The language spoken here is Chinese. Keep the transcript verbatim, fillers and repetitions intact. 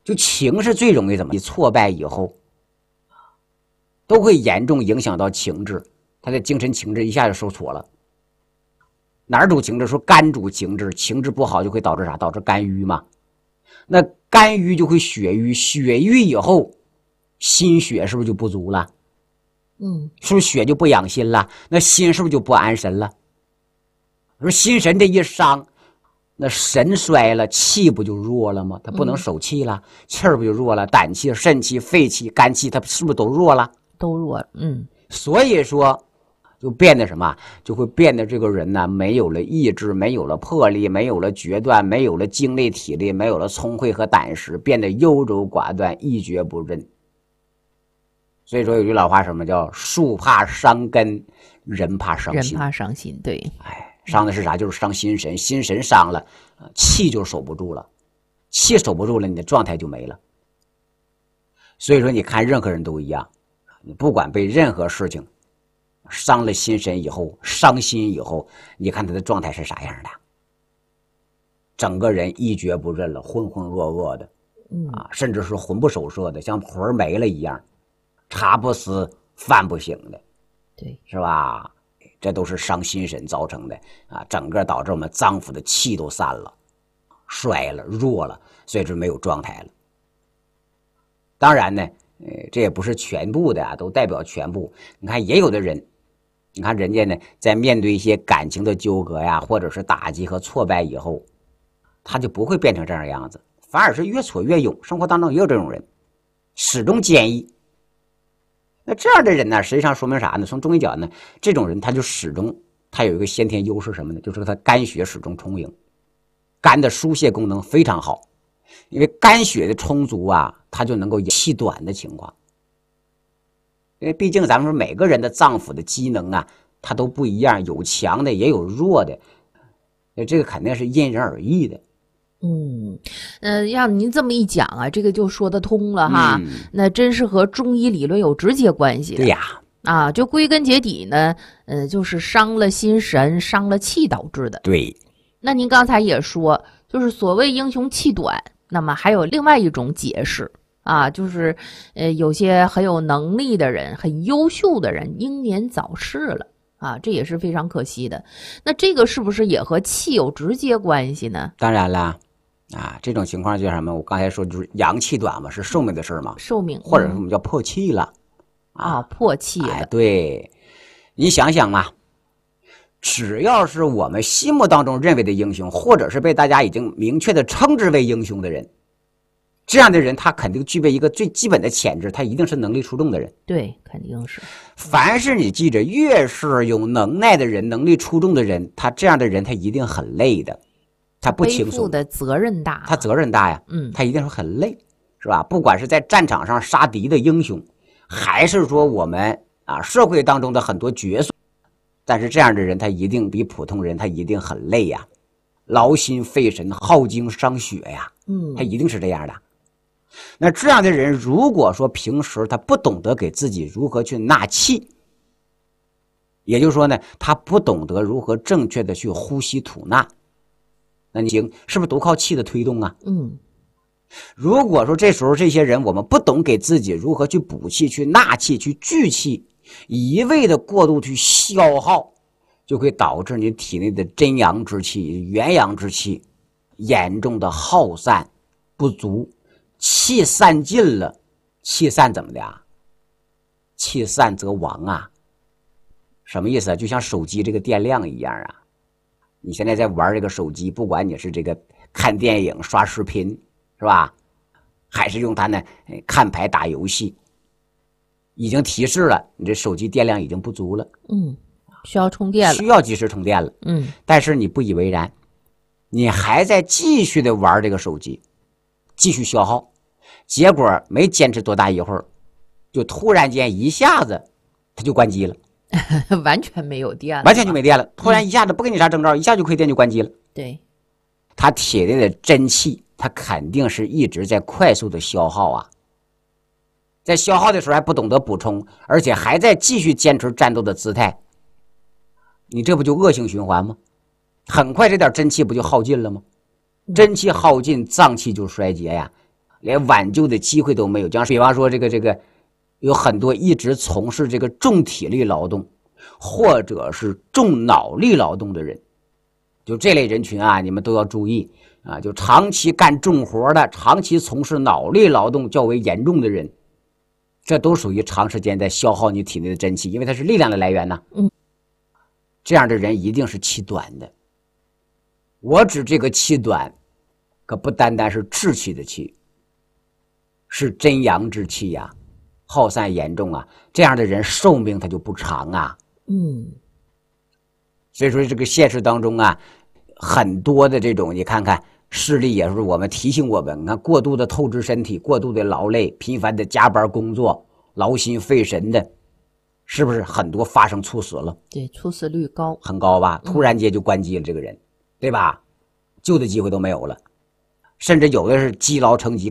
就情是最容易怎么挫败以后，都会严重影响到情志，他的精神情志一下就受挫了。哪儿主情志？说肝主情志，情志不好就会导致啥？导致肝郁嘛。那肝郁就会血瘀，血瘀以后，心血是不是就不足了？ 嗯， 是不是血就不养心了？那心是不是就不安神了？说心神这一伤，那神衰了，气不就弱了吗？它不能守气了，嗯、气儿不就弱了？胆气、肾气、肺气、肝气，它是不是都弱了？ 都弱了。嗯， 所以说。就变得什么？就会变得这个人呢，没有了意志，没有了魄力，没有了决断，没有了精力体力，没有了聪慧和胆识，变得优柔寡断，一蹶不振。所以说有句老话，什么叫树怕伤根，人怕伤心。 人怕伤心，对。 哎，伤的是啥？就是伤心神，心神伤了，气就守不住了，气守不住了，你的状态就没了。所以说，你看任何人都一样，你不管被任何事情。伤了心神以后，伤心以后，你看他的状态是啥样的？整个人一蹶不振了，浑浑噩噩的， 嗯啊，甚至是魂不守舍的，像魂没了一样，茶不思饭不醒的， 对， 是吧？这都是伤心神造成的啊，整个导致我们脏腑的气都散了，衰了，弱了，所以就没有状态了。当然呢，呃，这也不是全部的啊，都代表全部。你看，也有的人。你看人家呢，在面对一些感情的纠葛呀，或者是打击和挫败以后，他就不会变成这样的样子，反而是越挫越勇。生活当中也有这种人，始终坚毅。那这样的人呢，实际上说明啥呢？从中医讲呢，这种人他就始终他有一个先天优势，什么呢？就是他肝血始终充盈，肝的疏泄功能非常好。因为肝血的充足啊，他就能够气短的情况。因为毕竟咱们说每个人的脏腑的机能啊，它都不一样，有强的也有弱的，这个肯定是因人而异的。 嗯，呃，让您这么一讲啊，这个就说得通了哈。 嗯、 那真是和中医理论有直接关系的。 对呀， 啊，就归根结底呢，呃，就是伤了心神、伤了气导致的。 对。 那您刚才也说，就是所谓英雄气短，那么还有另外一种解释。啊，就是呃，有些很有能力的人，很优秀的人，英年早逝了啊，这也是非常可惜的。那这个是不是也和气有直接关系呢？ 当然了，啊，这种情况叫什么？我刚才说就是阳气短嘛，是寿命的事嘛， 寿命， 或者我们叫破气了。 啊，破气了。 哎，对，你想想嘛，只要是我们心目当中认为的英雄，或者是被大家已经明确的称之为英雄的人。这样的人他肯定具备一个最基本的潜质，他一定是能力出众的人。 对，肯定是。 凡是你记着，越是有能耐的人，能力出众的人，他这样的人他一定很累的，他不轻松， 背负的责任大， 他责任大呀， 嗯， 他一定是很累，是吧？不管是在战场上杀敌的英雄，还是说我们啊社会当中的很多角色，但是这样的人他一定比普通人他一定很累呀，劳心费神，耗精伤血呀， 嗯， 他一定是这样的。那这样的人，如果说平时他不懂得给自己如何去纳气，也就是说呢，他不懂得如何正确的去呼吸吐纳，那你行，是不是都靠气的推动啊？ 嗯， 如果说这时候这些人我们不懂给自己如何去补气、去纳气、去聚气，一味的过度去消耗，就会导致你体内的真阳之气、元阳之气严重的耗散不足。气散尽了，气散怎么的啊？气散则亡啊！什么意思啊？就像手机这个电量一样啊！你现在在玩这个手机，不管你是这个看电影、刷视频，是吧？还是用它呢看牌、打游戏，已经提示了你这手机电量已经不足了， 嗯，需要充电了， 需要及时充电了， 嗯， 但是你不以为然，你还在继续的玩这个手机。继续消耗，结果没坚持多大一会儿，就突然间一下子它就关机了， 完全没有电了， 完全就没电了。突然一下子不给你啥征兆，一下就亏电就关机了。 对， 他体内的真气，他肯定是一直在快速的消耗啊，在消耗的时候还不懂得补充，而且还在继续坚持战斗的姿态，你这不就恶性循环吗？很快这点真气不就耗尽了吗？真气耗尽，脏气就衰竭呀， 连挽救的机会都没有。就像比方说这个这个，有很多一直从事这个重体力劳动或者是重脑力劳动的人，就这类人群啊，你们都要注意啊！就长期干重活的，长期从事脑力劳动较为严重的人，这都属于长时间在消耗你体内的真气，因为它是力量的来源呢。 嗯， 这样的人一定是气短的。我指这个气短，可不单单是志气的气，是真阳之气呀、啊，耗散严重啊。这样的人寿命他就不长啊。 嗯， 所以说这个现实当中啊，很多的这种你看看事例也是我们提醒我们，你看过度的透支身体，过度的劳累，频繁的加班工作，劳心费神的，是不是很多发生猝死了？ 对，猝死率高， 很高吧？突然间就关机了，这个人，对吧？救的机会都没有了，甚至有的是积劳成疾。